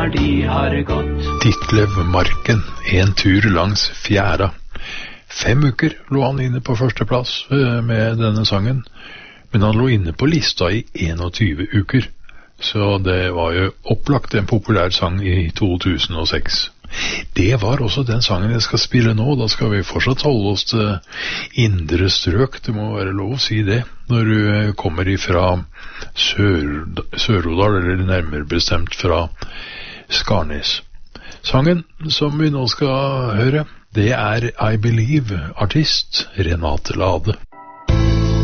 når de har gått. Ditlev-marken, en tur langs fjæra. 5 uker lå han inne på førsteplass med denne sangen, men han lå inne på lista i 21 uker. Så det var jo opplagt en populær sang i 2006. Det var også den sangen jeg skal spille nå. Da skal vi fortsatt holde oss til indre strøk, det må være lov å si det, når du kommer ifra Sør-Odal, eller nærmere bestemt fra Skarnes. Sangen som vi nå skal høre, det er I Believe, artist Renate Lade.